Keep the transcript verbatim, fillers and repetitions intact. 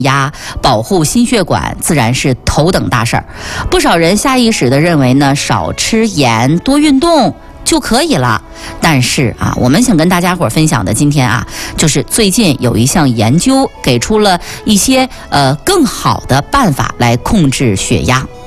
压，保护心血管自然是头等大事儿。不少人下意识地认为呢，少吃盐、多运动就可以了。但是啊，我们想跟大家伙分享的今天啊，就是最近有一项研究给出了一些呃更好的办法来控制血压。